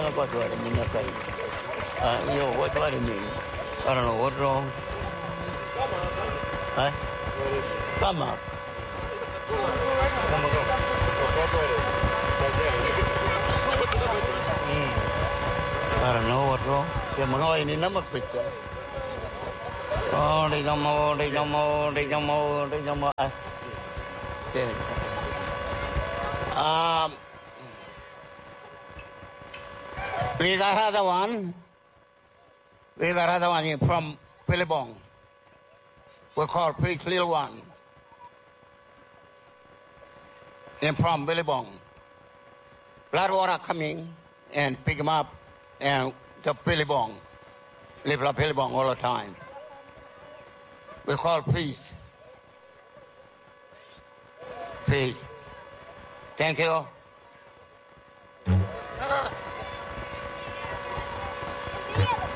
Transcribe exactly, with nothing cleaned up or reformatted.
what do I mean? Uh, you know, what do I mean? I don't know what's wrong. Huh? Come on. I don't know what's wrong. Yeah, mga ini nama picture. Oh, đi trong mô, đi trong mô, đi trong mô, đi trong mô. Okay. Um, we got another one. We got another one from Philibong. We call Preach Little One. And from Philibong. Blood water coming and pick him up and to Philibong. Live up Philibong all the time. We call peace. Peace. Thank you. Yeah.